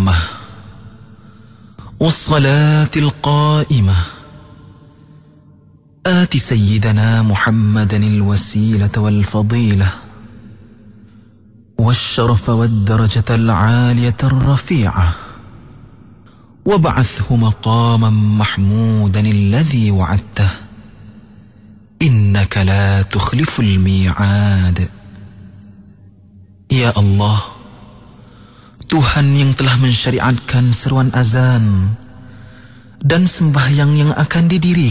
التامة والصلاة القائمة آت سيدنا محمدا الوسيلة والفضيلة والشرف والدرجة العالية الرفيعة وابعثه مقاما محمودا الذي وعدته إنك لا تخلف الميعاد. Ya Allah, Tuhan yang telah mensyariatkan seruan azan dan sembahyang yang akan didirikan